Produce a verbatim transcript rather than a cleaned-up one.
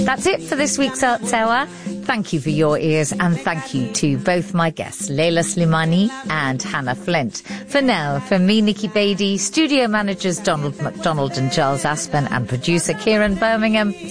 That's it for this week's Arts Hour. Thank you for your ears, and thank you to both my guests, Leila Slimani and Hannah Flint. For now, from me, Nikki Beattie, studio managers Donald McDonald and Giles Aspen, and producer Kieran Birmingham,